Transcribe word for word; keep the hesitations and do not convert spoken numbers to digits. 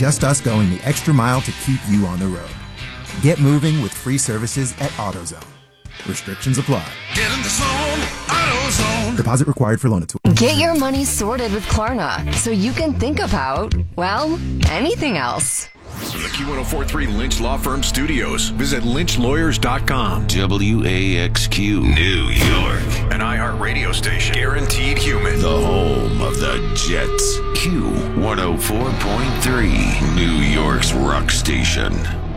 just us going the extra mile to keep you on the road. Get moving with free services at AutoZone. Restrictions apply. Get in the zone, AutoZone. Deposit required for loan. Get your money sorted with Klarna so you can think about, well, anything else. From the Q one oh four point three Lynch Law Firm Studios, visit lynch lawyers dot com. W A X Q, New York. An iHeart radio station. Guaranteed human. The home of the Jets. Q one oh four point three, New York's rock station.